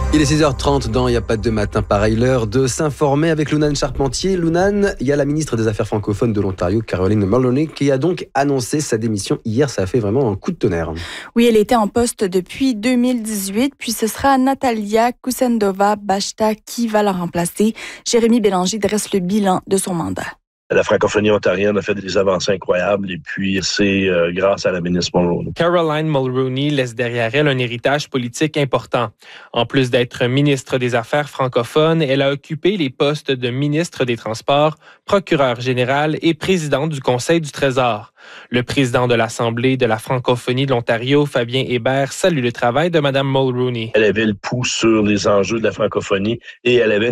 Il est 6h30 dans Il n'y a pas de matin pareil, l'heure de s'informer avec Lunane Charpentier. Lunane, il y a la ministre des Affaires francophones de l'Ontario, Caroline Mulroney, qui a donc annoncé sa démission hier. Ça a fait vraiment un coup de tonnerre. Oui, elle était en poste depuis 2018, puis ce sera Natalia Kusendova-Bashta qui va la remplacer. Jérémy Bélanger dresse le bilan de son mandat. La francophonie ontarienne a fait des avancées incroyables et puis c'est grâce à la ministre Mulroney. Caroline Mulroney laisse derrière elle un héritage politique important. En plus d'être ministre des Affaires francophones, elle a occupé les postes de ministre des Transports, procureur général et présidente du Conseil du Trésor. Le président de l'Assemblée de la francophonie de l'Ontario, Fabien Hébert, salue le travail de Mme Mulroney. Elle avait le pouls sur les enjeux de la francophonie et elle avait